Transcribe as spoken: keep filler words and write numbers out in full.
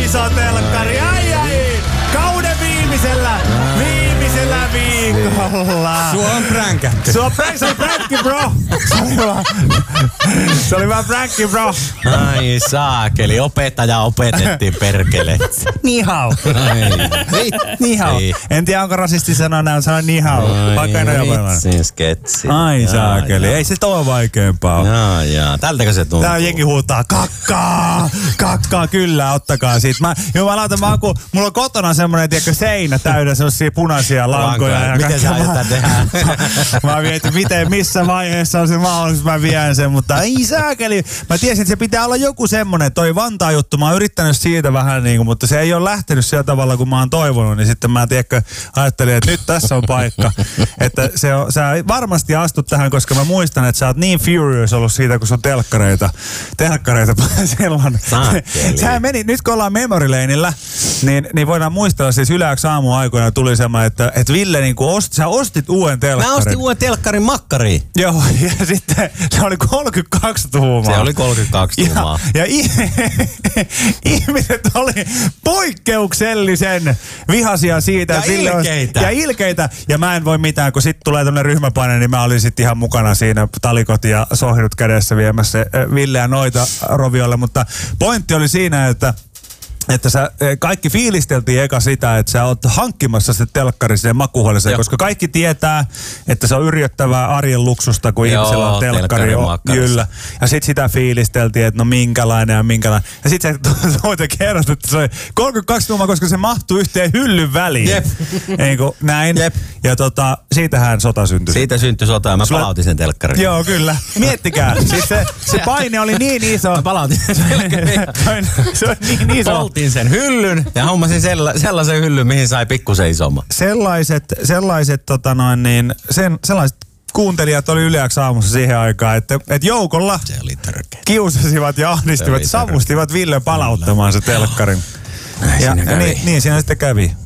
iso telkkari. Ai ai. Kauden viimeisellä, viimeisellä viikolla. Sua on pränkätty. Sua on pränk, se oli pränkki, bro. Se oli vaan, se oli vaan pränkki, bro. Ai saakeli, opettaja opetettiin perkele. Ni hao. Ni hao. En tiedä, onko rasisti sanoa näin, sanoa ni hao. Vaikka en ole varmaan. Vitsin sketsi. Ai saakeli, ei se ole vaikeampaa. Jaa, jaa. Tältäkö se tuntuu? Tää jengi huutaa, kakkaa, kakkaa, kyllä, ottakaa siitä. Mä, joo, mä laitan, mä, kun mulla on kotona semmonen, tiedätkö, seinä täynnä semmosia punaisia lankoja. lankoja. Miten sä aiot tän tehdä? Mä, mä mietin, miten, missä vaiheessa on se mahdollisuus, mä vien sen, mutta ei saakeli. Mä tiesin, että se pitää olla joku semmonen, toi Vantaa juttu, mä oon yrittänyt siitä vähän niinku, mutta se ei ole lähtenyt sillä tavalla, kun mä oon toivonut, niin sitten mä tiedätkö, ajattelin, että nyt tässä on paikka. Että se on, sä varmasti astut tähän, koska mä muistan, että sä oot niin furious ollut siitä, kun sun telkkareita, telkkareita silloin. Sä meni, nyt kun ollaan Memory Laneillä, niin, niin voidaan muistella siis yleäksi aamuaikoina tuli semmoinen, että, että Ville niinku ost, sä ostit uuden telkkarin. Mä ostin uuden telkkarin makkariin. Joo, ja sitten se oli kolmekymmentäkaksi tuumaa. Se oli kolmekymmentäkaksi tuumaa. Ja, ja ihmiset oli poikkeuksellisen vihaisia siitä. Ja että Ville ilkeitä. On, ja ilkeitä. Ja mä en voi mitään, kun sit tulee tämmönen ryhmäpaine, niin mä olin sit ihan mukana siinä talikot ja sohjut kädessä viemässä Ville ja noita roviolle. Mutta pointti oli siinä, että että sä, kaikki fiilisteltiin eka sitä, että sä oot hankkimassa se telkkari siihen makuuhuoneeseen, Joo. koska kaikki tietää, että se on yrjöttävää arjen luksusta, kun Joo, ihmisellä on telkkari. Kyllä. Ja sit sitä fiilisteltiin, että no minkälainen ja minkälainen. Ja sit sä voitte kerrot, että se oli kolmekymmentäkaksi tuumaa, koska se mahtui yhteen hyllyn väliin. Jep. Eikö näin? Jep. Ja tota, siitähän sota syntyi. Siitä syntyi sota ja mä Sulla... palautin sen telkkarin. Joo, kyllä. Miettikää. Siis se, se paine oli niin iso. Mä palautin sen telkkarin. Se on niin iso. Poltin sen hyllyn ja hommasin sella, sellaisen hyllyn, mihin sai pikkusen isomman. Sellaiset, sellaiset, tota noin, niin, sen, sellaiset kuuntelijat oli yleäksi aamussa siihen aikaan, että, että joukolla Se oli törkeä. kiusasivat ja ahdistivat, savustivat Ville palauttamaan se telkkarin. Näin Ja, siinä ja kävi. niin, niin siinä sitten kävi.